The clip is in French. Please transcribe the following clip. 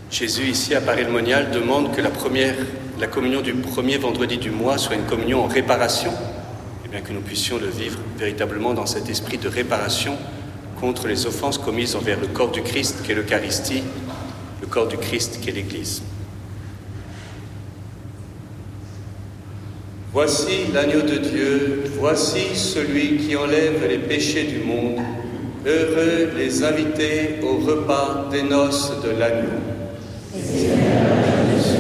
Jésus, ici à Paray-le-Monial, demande que la communion du premier vendredi du mois soit une communion en réparation, et bien que nous puissions le vivre véritablement dans cet esprit de réparation contre les offenses commises envers le corps du Christ qu'est l'Eucharistie, le corps du Christ qu'est l'Église. Voici l'agneau de Dieu, voici celui qui enlève les péchés du monde. Heureux les invités au repas des noces de l'agneau.